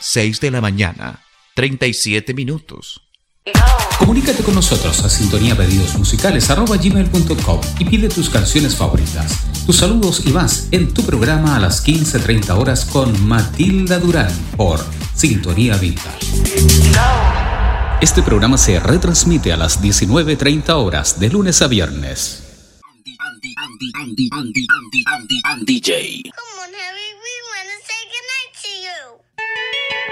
6 de la mañana, 37 minutos. Comunícate con nosotros a sintoniapedidosmusicales@gmail.com y pide tus canciones favoritas, tus saludos y más en tu programa a las 15:30 horas con Matilda Durán por Sintonía Vintage. Este programa se retransmite a las 19:30 horas de lunes a viernes. DJ.